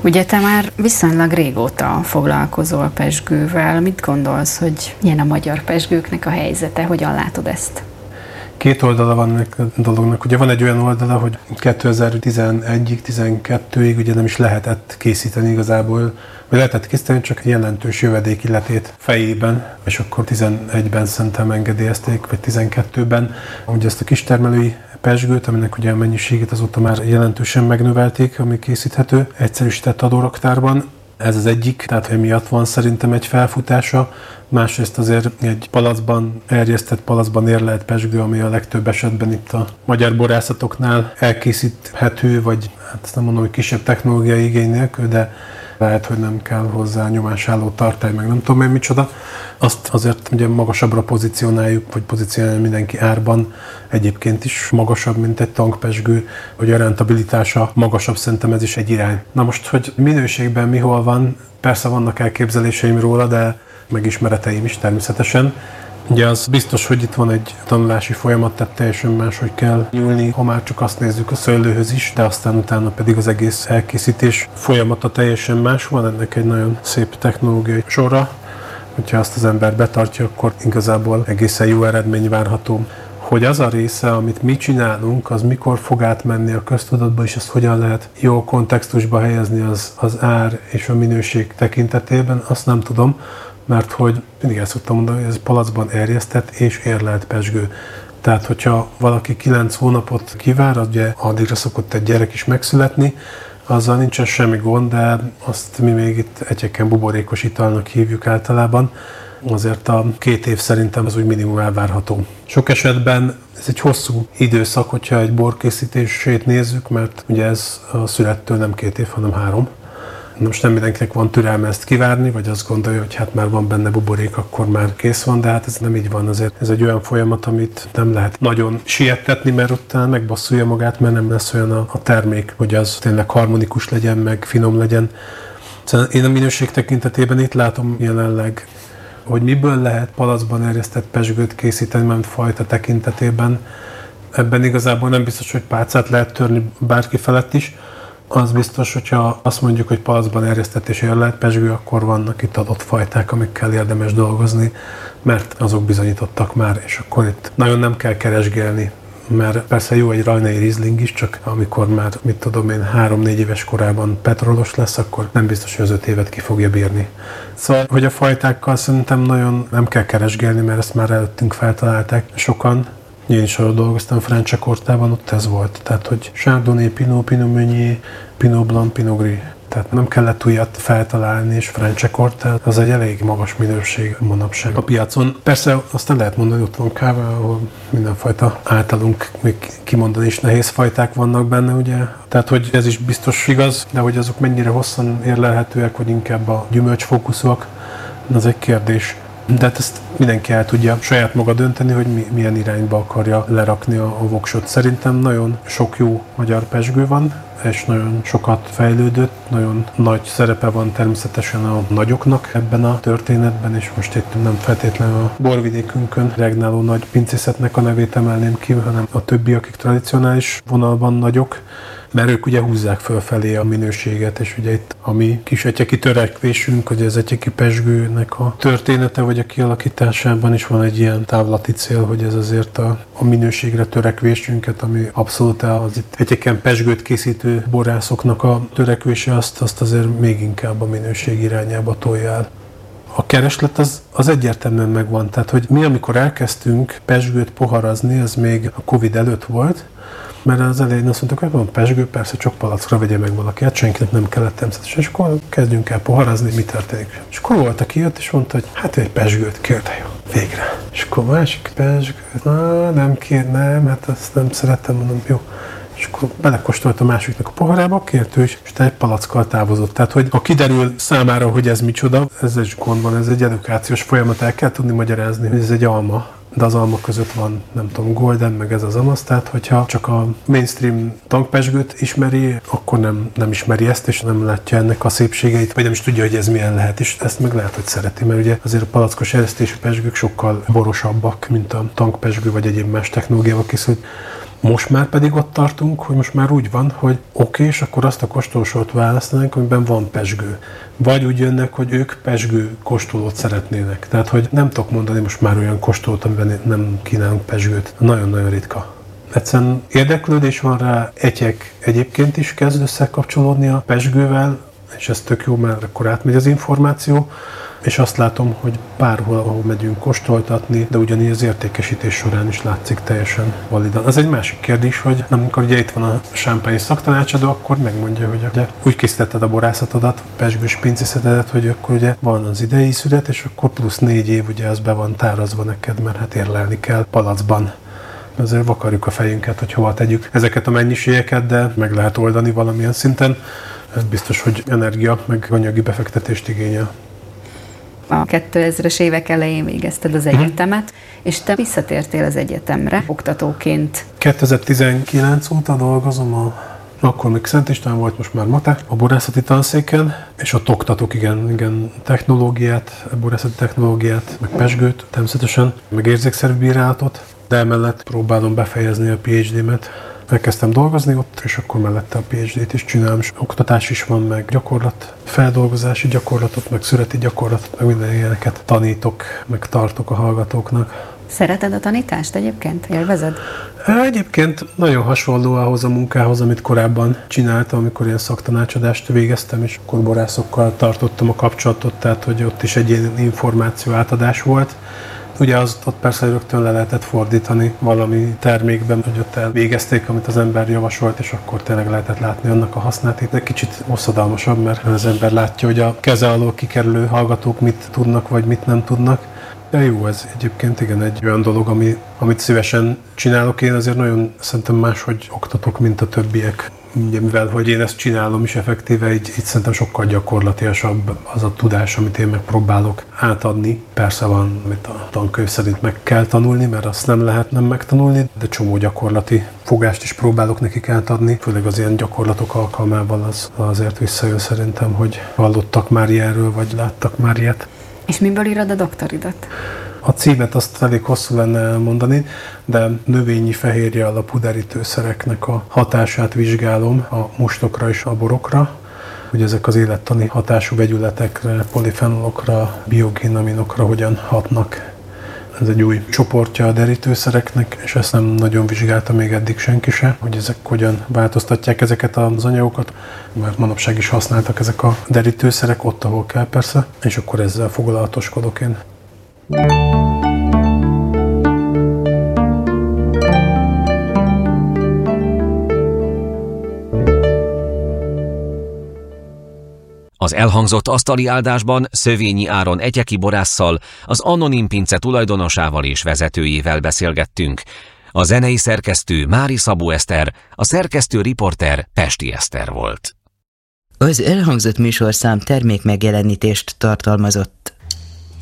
Ugye te már viszonylag régóta foglalkozol pezsgővel. Mit gondolsz, hogy milyen a magyar pezsgőknek a helyzete? Hogyan látod ezt? Két oldala van a dolognak. Ugye van egy olyan oldala, hogy 2011-ig, 12-ig ugye nem is lehetett készíteni igazából, vagy lehetett készíteni csak jelentős jövedékilletét fejében, és akkor 11-ben szerintem engedélyezték, vagy 12-ben ugye ezt a kistermelői pezsgőt, aminek ugye a mennyiségét azóta már jelentősen megnövelték, ami készíthető egyszerűsített adóraktárban. Ez az egyik, tehát emiatt van szerintem egy felfutása. Másrészt azért egy palacban, erjesztett palacban érlelt pezsgő, ami a legtöbb esetben itt a magyar borászatoknál elkészíthető, vagy hát ezt nem mondom, hogy kisebb technológiai igény nélkül, de lehet, hogy nem kell hozzá nyomásálló tartály, meg nem tudom én micsoda. Azt azért ugye magasabbra pozícionáljuk, vagy pozícionálja mindenki árban, egyébként is magasabb, mint egy tankpezsgő, hogy a rentabilitása magasabb, szerintem ez is egy irány. Na most, hogy minőségben mi hol van, persze vannak elképzeléseim róla, de megismereteim is természetesen. Ugye az biztos, hogy itt van egy tanulási folyamat, tehát teljesen máshogy kell nyúlni, ha már csak azt nézzük a szőlőhöz is, de aztán utána pedig az egész elkészítés folyamata teljesen más. Van ennek egy nagyon szép technológiai sora, hogyha azt az ember betartja, akkor igazából egészen jó eredmény várható. Hogy az a része, amit mi csinálunk, az mikor fog átmenni a köztudatba, és ezt hogyan lehet jó kontextusba helyezni az ár és a minőség tekintetében, azt nem tudom, mert hogy mindig el szoktam mondani, hogy ez palacban erjesztett és érlelt pezsgő. Tehát, hogyha valaki 9 hónapot kivár, ugye addigra szokott egy gyerek is megszületni, azzal nincsen semmi gond, de azt mi még itt egyébként buborékos italnak hívjuk általában. Azért a 2 év szerintem az úgy minimum elvárható. Sok esetben ez egy hosszú időszak, hogyha egy borkészítését nézzük, mert ugye ez a születtől nem 2 év, hanem 3. Most nem mindenkinek van türelme ezt kivárni, vagy azt gondolja, hogy hát már van benne buborék, akkor már kész van, de hát ez nem így van. Azért ez egy olyan folyamat, amit nem lehet nagyon siettetni, mert utána megbasszulja magát, mert nem lesz olyan a termék, hogy az tényleg harmonikus legyen, meg finom legyen. Szóval én a minőség tekintetében itt látom jelenleg, hogy miből lehet palacban erjesztett pezsgőt készíteni, mert fajta tekintetében. Ebben igazából nem biztos, hogy pálcát lehet törni bárki felett is. Az biztos, hogyha azt mondjuk, hogy palacban erjesztett és érlelt pezsgő, akkor vannak itt adott fajták, amikkel érdemes dolgozni, mert azok bizonyítottak már, és akkor itt nagyon nem kell keresgélni. Mert persze jó egy rajnai Riesling is, csak amikor már, 3-4 éves korában petrolos lesz, akkor nem biztos, hogy az 5 évet ki fogja bírni. Szóval, hogy a fajtákkal szerintem nagyon nem kell keresgélni, mert ezt már előttünk feltalálták sokan. Én is arra dolgoztam Franciacortában, ott ez volt. Tehát, hogy Chardonnay, Pinot, Pinot Meunier, Pinot Blanc, Pinot Gris. Tehát nem kellett újat feltalálni, és Franciacorta az egy elég magas minőség manapság a piacon. Persze azt nem lehet mondani, hogy ott van kávé, ahol mindenfajta általunk még kimondani is nehéz fajták vannak benne, ugye? Tehát, hogy ez is biztos igaz, de hogy azok mennyire hosszan érlelhetőek, vagy inkább a gyümölcsfókuszúak, az egy kérdés. De hát ezt mindenki el tudja saját maga dönteni, hogy milyen irányba akarja lerakni a voksot. Szerintem nagyon sok jó magyar pezsgő van, és nagyon sokat fejlődött, nagyon nagy szerepe van természetesen a nagyoknak ebben a történetben, és most itt nem feltétlenül a borvidékünkön regnáló nagy pincészetnek a nevét emelném ki, hanem a többi, akik tradicionális vonalban nagyok, mert ők ugye húzzák fölfelé a minőséget, és ugye itt a mi kis etyeki törekvésünk, hogy az etyeki pezsgőnek a története vagy a kialakításában is van egy ilyen távlati cél, hogy ez azért a minőségre törekvésünket, ami abszolút az itt etyeken pezsgőt készítő borászoknak a törekvése, azt azért még inkább a minőség irányába tolja el. A kereslet az egyértelműen megvan, tehát hogy mi amikor elkezdtünk pezsgőt poharazni, ez még a Covid előtt volt, mert az elején azt mondtuk, hogy van pezsgő, persze csak palackra vegye meg valaki, hát senkinek nem kellett természetesen, és akkor kezdjünk el poharazni, mi történik. És akkor volt, aki jött és mondta, hogy hát egy pezsgőt kérte, jó, végre. És akkor másik pezsgőt, nem kér, nem, hát azt nem szerettem, mondom, jó. És akkor belekóstolt a másiknak a poharába, kért ő is, és egy palackkal távozott. Tehát, hogy ha kiderül számára, hogy ez micsoda, ez is gond van, ez egy edukációs folyamat, el kell tudni magyarázni, hogy ez egy alma. De az alma között van, nem tudom, golden, meg ez az amasz, tehát hogyha csak a mainstream tankpezsgőt ismeri, akkor nem ismeri ezt, és nem látja ennek a szépségeit, vagy nem is tudja, hogy ez milyen lehet, és ezt meg lehet, hogy szereti, mert ugye azért a palackos eresztésű pezsgők sokkal borosabbak, mint a tankpezsgő, vagy egyéb más technológiával készült Most már pedig ott tartunk, hogy most már úgy van, hogy oké, és akkor azt a kóstolósort választanánk, amiben van pezsgő. Vagy úgy jönnek, hogy ők pezsgő kóstolót szeretnének. Tehát, hogy nem tudok mondani most már olyan kóstolót, amiben nem kínálunk pezsgőt. Nagyon-nagyon ritka. Egyszerűen érdeklődés van rá, egyek egyébként is kezd összekapcsolódni a pezsgővel, és ez tök jó, mert akkor átmegy az információ, és azt látom, hogy bárhol, ahol megyünk kóstoltatni, de ugyanígy az értékesítés során is látszik teljesen validan. Az egy másik kérdés, hogy amikor ugye itt van a sámpányi szaktanácsadó, akkor megmondja, hogy ugye úgy készítetted a borászatodat, a pezsgős pincészetedet, hogy akkor ugye van az idei szület, és akkor plusz 4 év ugye az be van tárazva neked, mert hát érlelni kell palacban. Azért vakarjuk a fejünket, hogy hova tegyük ezeket a mennyiségeket, de meg lehet oldani valamilyen szinten. Ez biztos, hogy energia, meg anyagi befektetést igényel. A 2000-es évek elején végezted az egyetemet, és te visszatértél az egyetemre oktatóként. 2019 óta dolgozom, akkor még Szent István volt, most már Mate, a borászati tanszéken, és ott oktatok igen, technológiát, borászati technológiát, meg pezsgőt természetesen, meg érzékszervbírálatot, de emellett próbálom befejezni a PhD-met. Elkezdtem dolgozni ott, és akkor mellette a PhD-t is csinálom, és oktatás is van, meg gyakorlat, feldolgozási gyakorlatot, meg szüreti gyakorlatot, meg minden ilyeneket tanítok, meg tartok a hallgatóknak. Szereted a tanítást egyébként? Élvezed? Egyébként nagyon hasonló ahhoz a munkához, amit korábban csináltam, amikor ilyen szaktanácsadást végeztem, és akkor borászokkal tartottam a kapcsolatot, tehát hogy ott is egy ilyen információ átadás volt. Ugye ott persze rögtön le lehetett fordítani valami termékben, hogy ott elvégezték, amit az ember javasolt, és akkor tényleg lehetett látni annak a hasznát. Itt egy kicsit hosszadalmasabb, mert az ember látja, hogy a keze alól kikerülő hallgatók mit tudnak, vagy mit nem tudnak. De jó, ez egyébként igen egy olyan dolog, amit szívesen csinálok. Én azért nagyon szerintem máshogy oktatok, mint a többiek. Ugye, mivel hogy én ezt csinálom is effektíve, így szerintem sokkal gyakorlatilasabb az a tudás, amit én megpróbálok átadni. Persze van, amit a tankönyv szerint meg kell tanulni, mert azt nem lehet nem megtanulni, de csomó gyakorlati fogást is próbálok nekik átadni. Főleg az ilyen gyakorlatok alkalmával az azért visszajön szerintem, hogy hallottak már ilyenről, vagy láttak már ilyet. És miből írod a doktoridat? A címet azt elég hosszú lenne elmondani, de növényi fehérje alapú derítőszereknek a hatását vizsgálom a mustokra és a borokra. Ugye ezek az élettani hatású vegyületekre, polifenolokra, biogénaminokra hogyan hatnak. Ez egy új csoportja a derítőszereknek, és ezt nem nagyon vizsgálta még eddig senki se, hogy ezek hogyan változtatják ezeket az anyagokat, mert manapság is használtak ezek a derítőszerek ott, ahol kell persze, és akkor ezzel foglalatoskodok én. Az elhangzott asztali áldásban Szövényi Áron egyeki borásszal, az Anonim Pince tulajdonosával és vezetőjével beszélgettünk. A zenei szerkesztő Mári Szabó Eszter, a szerkesztő riporter Pesti Eszter volt. Az elhangzott műsorszám termékmegjelenítést tartalmazott.